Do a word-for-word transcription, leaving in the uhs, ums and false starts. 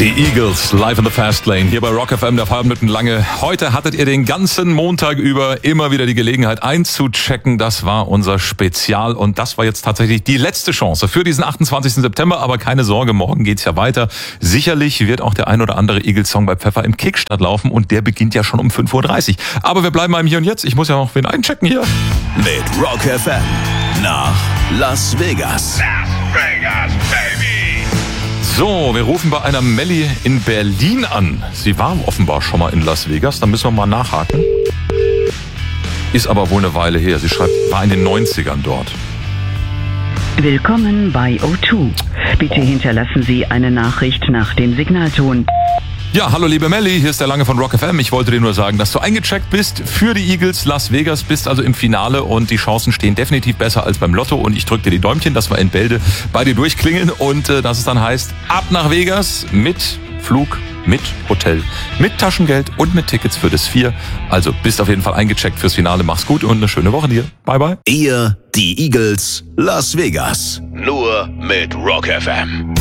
Die Eagles live in the Fast Lane hier bei Rock F M, der Feierabendlange. Heute hattet ihr den ganzen Montag über immer wieder die Gelegenheit einzuchecken. Das war unser Spezial und das war jetzt tatsächlich die letzte Chance für diesen achtundzwanzigsten September. Aber keine Sorge, morgen geht's ja weiter. Sicherlich wird auch der ein oder andere Eagles-Song bei Pfeffer im Kickstart laufen und der beginnt ja schon um fünf Uhr dreißig. Aber wir bleiben beim Hier und Jetzt. Ich muss ja noch wen einchecken hier. Mit Rock F M nach Las Vegas. Las Vegas, baby! So, wir rufen bei einer Melli in Berlin an. Sie war offenbar schon mal in Las Vegas, da müssen wir mal nachhaken. Ist aber wohl eine Weile her. Sie schreibt, war in den neunzigern dort. Willkommen bei O zwei. Bitte hinterlassen Sie eine Nachricht nach dem Signalton. Ja, hallo liebe Melli, hier ist der Lange von Rock F M. Ich wollte dir nur sagen, dass du eingecheckt bist für die Eagles. Las Vegas, bist also im Finale und die Chancen stehen definitiv besser als beim Lotto. Und ich drücke dir die Däumchen, dass wir in Bälde bei dir durchklingeln und äh, dass es dann heißt, ab nach Vegas mit Flug, mit Hotel, mit Taschengeld und mit Tickets für das Vier. Also bist auf jeden Fall eingecheckt fürs Finale. Mach's gut und eine schöne Woche dir. Bye, bye. Ihr, die Eagles, Las Vegas. Nur mit Rock F M.